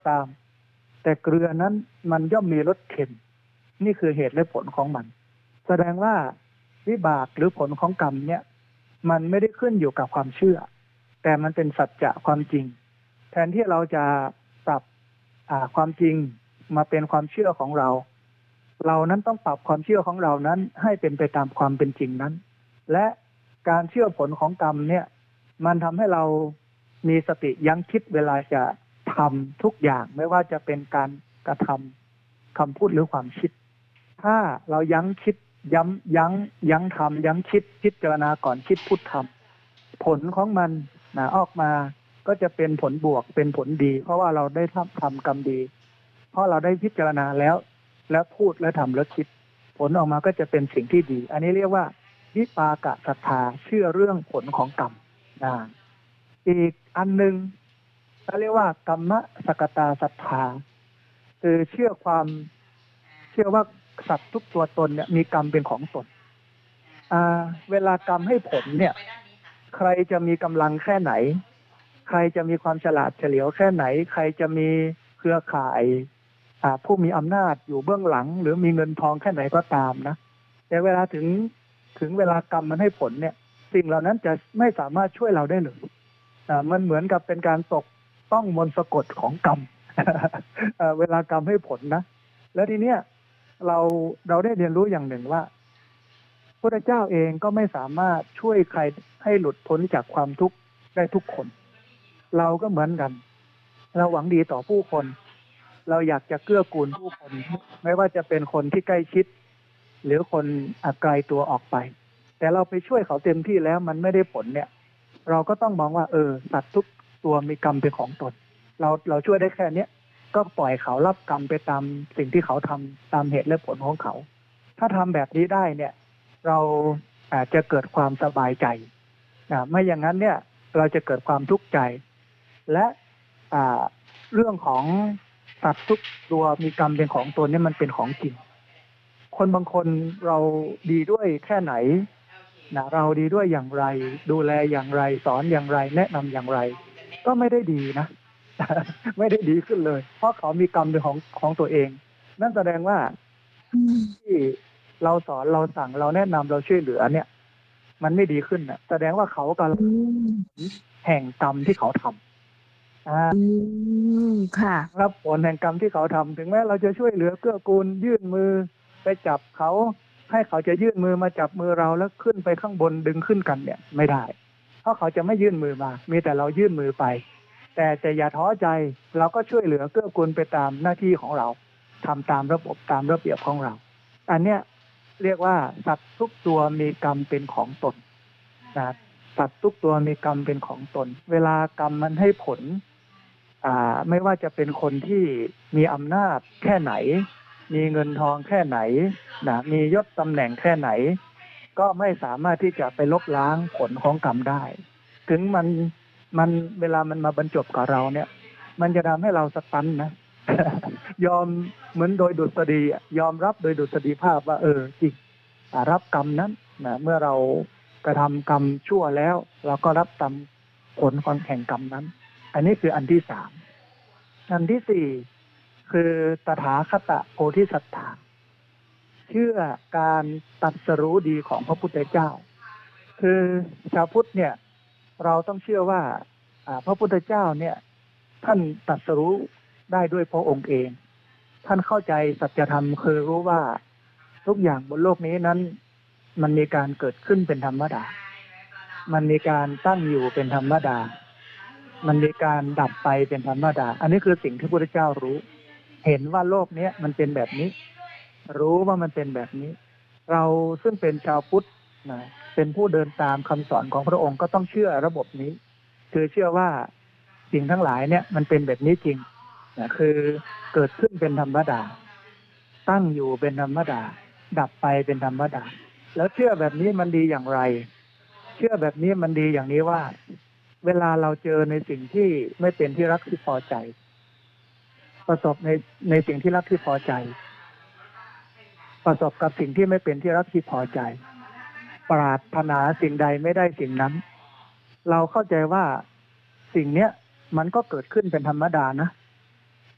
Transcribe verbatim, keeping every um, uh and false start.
ตามแต่เกลือนั้นมันย่อมมีรสเค็มนี่คือเหตุและผลของมันแสดงว่าวิบากหรือผลของกรรมเนี่ยมันไม่ได้ขึ้นอยู่กับความเชื่อแต่มันเป็นสัจจะความจริงแทนที่เราจะปรับความจริงมาเป็นความเชื่อของเราเรานั้นต้องปรับความเชื่อของเรานั้นให้เป็นไปตามความเป็นจริงนั้นและการเชื่อผลของกรรมเนี่ยมันทำให้เรามีสติยั้งคิดเวลาจะทำทุกอย่างไม่ว่าจะเป็นการกระทำคำพูดหรือความคิดถ้าเรายั้งคิดย้ำยั้งยั้งทำยั้งคิดพิจารณาก่อนคิดพูดทำผลของมันนะออกมาก็จะเป็นผลบวกเป็นผลดีเพราะว่าเราได้ทำทำกรรมดีเพราะเราได้พิจารณาแล้วแล้วพูดและทำแล้วคิดผลออกมาก็จะเป็นสิ่งที่ดีอันนี้เรียกว่าวิปากศรัทธาเชื่อเรื่องผลของกรรมนะอีกอันหนึ่งเขาเรียกว่ากรรมสกตาศรัทธาคือเชื่อความเชื่อว่าสัตว์ทุกตัวตนเนี่ยมีกรรมเป็นของตนอ่าเวลากรรมให้ผลเนี่ยใครจะมีกำลังแค่ไหนใครจะมีความฉลาดเฉลียวแค่ไหนใครจะมีเครือข่ายผู้มีอำนาจอยู่เบื้องหลังหรือมีเงินทองแค่ไหนก็ตามนะแต่เวลาถึงถึงเวลากรรมมันให้ผลเนี่ยสิ่งเหล่านั้นจะไม่สามารถช่วยเราได้เลยมันเหมือนกับเป็นการตกต้องมนต์สะกดของกรรม เวลากรรมให้ผลนะแล้วทีเนี้ยเราเราได้เรียนรู้อย่างหนึ่งว่าพระเจ้าเองก็ไม่สามารถช่วยใครให้หลุดพ้นจากความทุกข์ได้ทุกคนเราก็เหมือนกันเราหวังดีต่อผู้คนเราอยากจะเกื้อกูลผู้คนไม่ว่าจะเป็นคนที่ใกล้ชิดหรือคนไกลตัวออกไปแต่เราไปช่วยเขาเต็มที่แล้วมันไม่ได้ผลเนี่ยเราก็ต้องมองว่าเออสัตว์ทุกตัวมีกรรมเป็นของตนเราเราช่วยได้แค่เนี้ยก็ปล่อยเขารับกรรมไปตามสิ่งที่เขาทำตามเหตุและผลของเขาถ้าทำแบบนี้ได้เนี่ยเราอาจจะเกิดความสบายใจนะไม่อย่างนั้นเนี่ยเราจะเกิดความทุกข์ใจและเรื่องของสัตว์ทุกตัวมีกรรมเป็นของตนนี่มันเป็นของจริงคนบางคนเราดีด้วยแค่ไหนนะเราดีด้วยอย่างไรดูแลอย่างไรสอนอย่างไรแนะนำอย่างไรก็ไม่ได้ดีนะ ไม่ได้ดีขึ้นเลยเพราะเขามีกรรมเป็นของของตัวเองนั่นแสดงว่าที่เราสอนเราสั่งเราแนะนำเราช่วยเหลือเนี่ยมันไม่ดีขึ้นนะแสดงว่าเขากำลังแห่งกรรมที่เขาทำอ่าค่ะรับผลแห่งกรรมที่เขาทำถึงแม้เราจะช่วยเหลือเกื้อกูลยื่นมือไปจับเขาให้เขาจะยื่นมือมาจับมือเราแล้วขึ้นไปข้างบนดึงขึ้นกันเนี่ยไม่ได้เพราะเขาจะไม่ยื่นมือมามีแต่เรายื่นมือไปแต่แต่อย่าท้อใจเราก็ช่วยเหลือเกื้อกูลไปตามหน้าที่ของเราทำตามระบบตามระเบียบของเราอันเนี้ยเรียกว่าสัตว์ทุกตัวมีกรรมเป็นของตนนะสัตว์ทุกตัวมีกรรมเป็นของตนเวลากรรมมันให้ผลอ่าไม่ว่าจะเป็นคนที่มีอำนาจแค่ไหนมีเงินทองแค่ไหนนะมียศตำแหน่งแค่ไหนก็ไม่สามารถที่จะไปลบล้างผลของกรรมได้ถึงมันมันเวลามันมาบรรจบกับเราเนี่ยมันจะทำให้เราสตันนะ ยอมเหมือนโดยดุษฎียอมรับโดยดุษฎีภาพว่าเออจริงรับกรรมนั้นนะเมื่อเรากระทำกรรมชั่วแล้วเราก็รับตามผลของแห่งกรรมนั้นอันนี้คืออันที่สามอันที่สี่คือตถาคตโพธิสัตถาเชื่อการตรัสรู้ดีของพระพุทธเจ้าคือชาวพุทธเนี่ยเราต้องเชื่อว่าพระพุทธเจ้าเนี่ยท่านตรัสรู้ได้ด้วยพระองค์เองท่านเข้าใจสัจธรรมคือรู้ว่าทุกอย่างบนโลกนี้นั้นมันมีการเกิดขึ้นเป็นธรรมดามันมีการตั้งอยู่เป็นธรรมดามันมีการดับไปเป็นธรรมดาอันนี้คือสิ่งที่พระพุทธเจ้ารู้เห็นว่าโลกนี้มันเป็นแบบนี้รู้ว่ามันเป็นแบบนี้เราซึ่งเป็นชาวพุทธนะเป็นผู้เดินตามคำสอนของพระองค์ก็ต้องเชื่อระบบนี้คือเชื่อว่าสิ่งทั้งหลายเนี่ยมันเป็นแบบนี้จริงนะคือเกิดขึ้นเป็นธรรมดาตั้งอยู่เป็นธรรมดาดับไปเป็นธรรมดาแล้วเชื่อแบบนี้มันดีอย่างไรเชื่อแบบนี้มันดีอย่างนี้ว่าเวลาเราเจอในสิ่งที่ไม่เป็นที่รักที่พอใจประสบในในสิ่งที่รักที่พอใจประสบกับสิ่งที่ไม่เป็นที่รักที่พอใจปรารถนาสิ่งใดไม่ได้สิ่งนั้นเราเข้าใจว่าสิ่งเนี้ยมันก็เกิดขึ้นเป็นธรรมดานะ